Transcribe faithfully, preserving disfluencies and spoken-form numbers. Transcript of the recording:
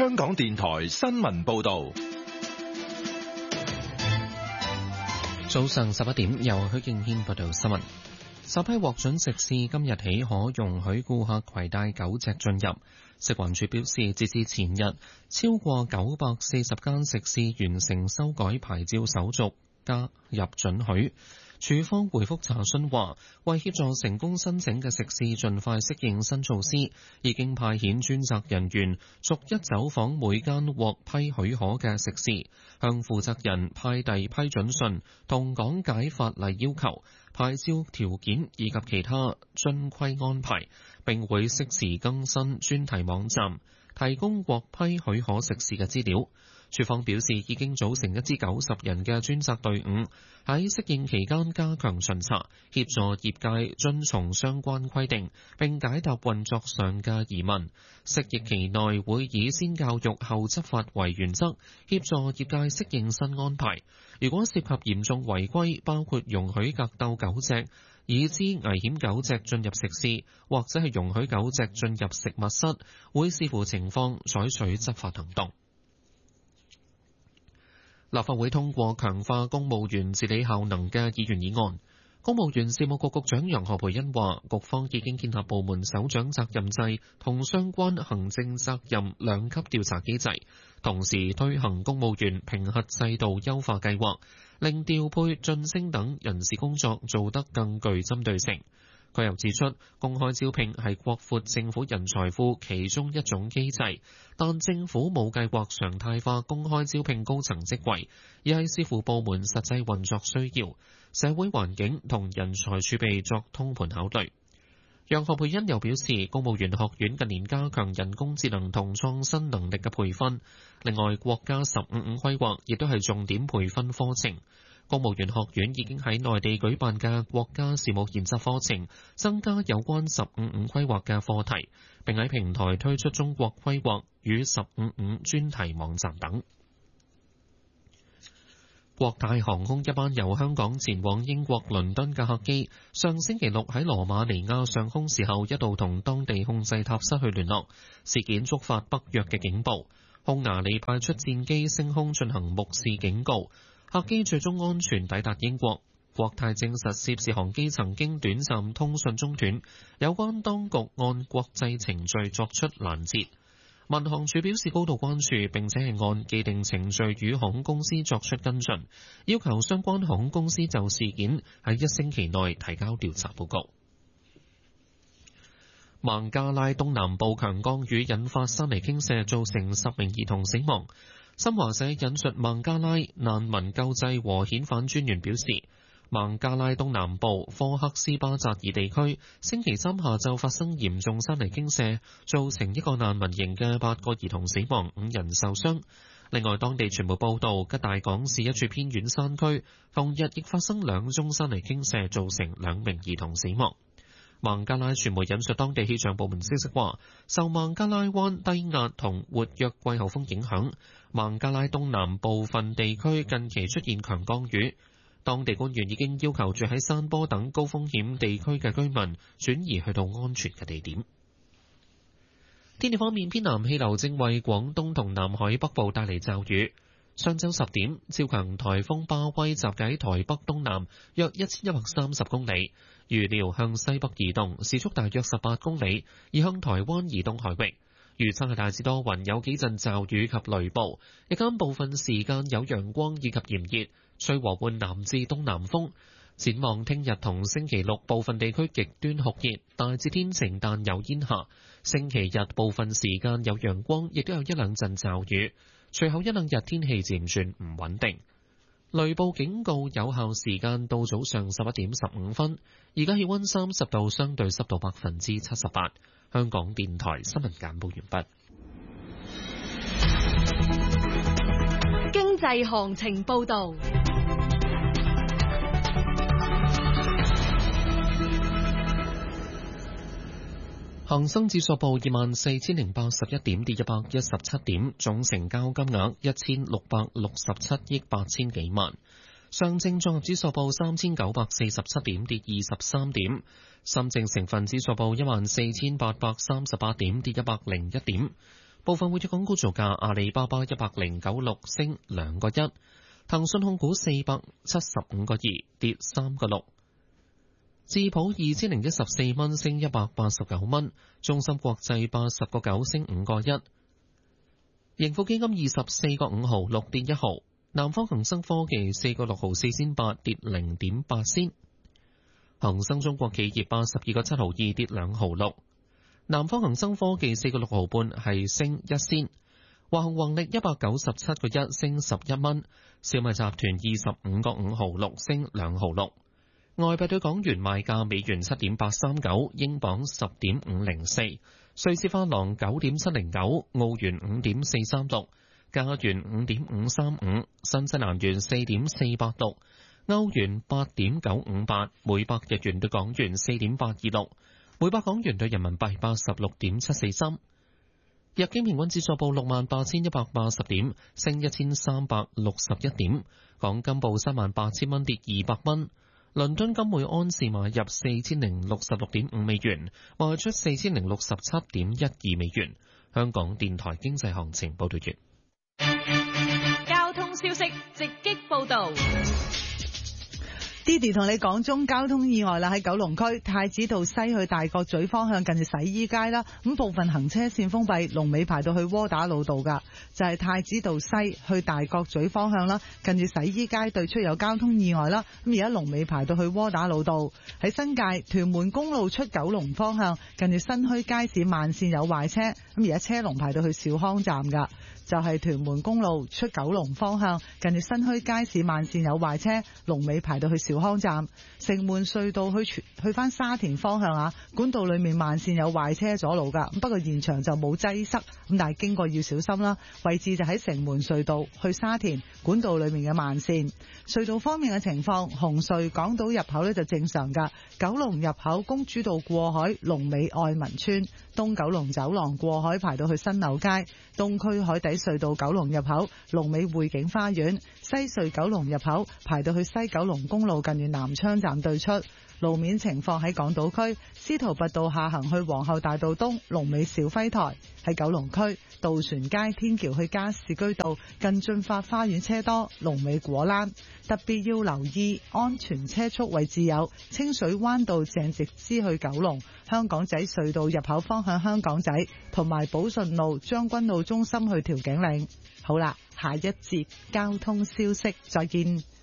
香港電台新聞報道。 早上十一點，由許敬軒報道新聞。首批獲准食肆今日起可容許顧客攜帶狗隻進入。食環署表示，截至前日，超過九百四十間食肆完成修改牌照手續，加入准許。署方回覆查詢話，為協助成功申請嘅食肆盡快適應新措施，已經派遣專責人員逐一走訪每間獲批許可嘅食肆，向負責人派遞批准信同講解法例要求、牌照條件以及其他遵規安排，並會適時更新專題網站，提供獲批許可食肆嘅資料。署方表示，已經組成一支九十人嘅專責隊伍，喺適應期間加強巡查，協助業界遵從相關規定，並解答運作上嘅疑問。適疫期內會以先教育後執法為原則，協助業界適應新安排。如果涉及嚴重違規，包括容許格鬥狗隻、已知危險狗隻進入食肆，或者係容許狗隻進入食物室，會視乎情況採取執法行動。立法會通過強化公務員治理效能嘅議員議案。公務員事務局局長楊何蓓茵話，局方已經建立部門首長責任制同相關行政責任兩級調查機制，同時推行公務員評核制度優化計劃，令調配、晉升等人事工作做得更具針對性。佢又指出，公開招聘係擴闊政府人才庫其中一種機制，但政府冇計劃常態化公開招聘高層職位，而係視乎部門實際運作需要、社會環境同人才儲備作通盤考慮。楊何蓓茵又表示，公務員學院近年加強人工智能同創新能力嘅培訓，另外國家十五五規劃亦都係重點培訓課程。公務員學院已經喺內地舉辦嘅國家事務研習課程，增加有關十五五規劃嘅課題，並喺平台推出中國規劃與十五五專題網站等。國泰航空一班由香港前往英國倫敦嘅客機，上星期六喺羅馬尼亞上空時候一度同當地控制塔失去聯絡，事件觸發北約嘅警報，匈牙利派出戰機升空進行目視警告。客機最終安全抵達英國。國泰證實涉事航機曾經短暫通訊中斷，有關當局按國際程序作出攔截。民航處表示高度關注，並且係按既定程序與航空公司作出跟進，要求相關航空公司就事件喺一星期內提交調查報告。孟加拉東南部強降雨引發山泥傾瀉，造成十名兒童死亡。新華社引述孟加拉難民救濟和遣返專員表示，孟加拉東南部科克斯巴扎爾地區星期三下晝發生嚴重山泥傾瀉，造成一個難民營嘅八個兒童死亡，五人受傷。另外，當地傳媒報道，吉大港市一處偏遠山區同日亦發生兩宗山泥傾瀉，造成兩名兒童死亡。孟加拉傳媒引述當地氣象部門消息話，受孟加拉灣低壓同活躍季候風影響，孟加拉東南部分地區近期出現強降雨。當地官員已經要求住喺山坡等高風險地區嘅居民轉移去到安全嘅地點。天氣方面，偏南氣流正為廣東同南海北部帶嚟驟雨。上晝十點，超強颱風巴威集結喺台北東南約一千一百三十公里，預料向西北移動，時速大約十八公里，移向台灣以東海域。預測係大致多雲，有幾陣驟雨及雷暴，日間部分時間有陽光以及炎熱，吹和緩南至東南風。展望聽日同星期六，部分地區極端酷熱，大致天晴但有煙霞。星期日部分時間有陽光，亦都有一兩陣驟雨。隨後一兩日天氣漸轉唔穩定，雷暴警告有效時間到早上十一點十五分。而家氣溫三十度，相對濕度百分之七十八。香港電台新聞簡報完畢。 經濟行情報道。 恒生指數報二萬四千零八十一點，跌一百一十七點，總成交金額一千六百六十七億八千幾萬。上證綜合指數報三千九百四十七點，跌二十三點。深證成分指數報一萬四千八百三十八點，跌一百零一點。 部分活躍港股造價：阿里巴巴一百零九六升兩個一，騰訊控股四百七十五個二跌三個六，智普二千零一十四蚊升一百八十九蚊，中芯國際八十個九升五個一，盈富基金二十四個五毫六跌一毫，南方恒生科技四個六毫四仙八跌零點八仙，恒生中國企業八十二個七毫二跌兩毫六。南方恒生科技四個六毫半係升一仙，華虹宏力一百九十七個一升十一蚊，小米集團二十五個五毫六升兩毫六。外幣對港元賣價：美元七點八三九，英鎊十點五零四，瑞士法郎九點七零九，澳元五點四三六，加元五點五三五，新西蘭元四點四八六，歐元八點九五八，每百日元對港元四點八二六。每百港元兌人民幣八十六點七四三，日經平均指數報六萬八千一百八十點，升一千三百六十一點。港金報三萬八千蚊，跌二百蚊。倫敦金每安士買入四千零六十六點五美元，賣出四千零六十七點一二美元。香港電台經濟行情報道完。 交通消息直擊報道。 Didi 同你講中交通意外啦，喺九龍區太子道西去大角咀方向近住洗衣街啦，咁部分行車線封閉，龍尾排到去窩打老道噶，就係、是、太子道西去大角咀方向啦，近住洗衣街對出有交通意外啦，咁而家龍尾排到去窩打老道。喺新界屯門公路出九龍方向近住新墟街市慢線有壞車，咁而家車龍排到去兆康站噶。就係屯門公路出九龍方向近住新墟街市慢線有壞車，龍尾排到去兆康站。城門隧道去去翻沙田方向啊，管道裏面慢線有壞車阻路噶，不過現場就冇擠塞，咁但係經過要小心啦。位置就喺城門隧道去沙田管道裏面嘅慢線。隧道方面嘅情況，紅隧港島入口呢就正常噶，九龍入口公主道過海龍尾愛民村，東九龍走廊過海排到去新柳街，東區海底隧道九龍入口龍尾匯景花園，西隧九龍入口排到去西九龍公路近住南昌站對出。路面情況喺港島區司徒拔道下行去皇后大道東龍尾兆輝台，喺九龍區渡船街天橋去加士居道近駿發花園車多，龍尾果欄。特別要留意安全車速位置有清水灣道鄭直支去九龍，香港仔隧道入口方向香港仔，同埋寶順路將軍路中心去調景嶺。好啦，下一節交通消息再見。